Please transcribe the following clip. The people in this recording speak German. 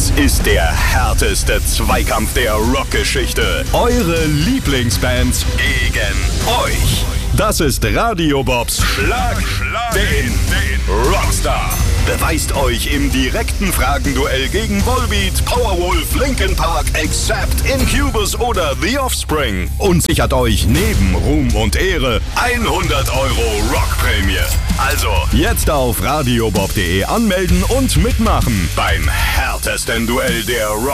Es ist der härteste Zweikampf der Rockgeschichte. Eure Lieblingsbands gegen euch. Das ist Radio Bobs Schlag den Rockstar. Beweist euch im direkten Fragenduell gegen Volbeat, Powerwolf, Linkin Park, Accept, Incubus oder The Offspring und sichert euch neben Ruhm und Ehre 100 € Rockprämie. Also jetzt auf radiobob.de anmelden und mitmachen beim härtesten Duell der Rock.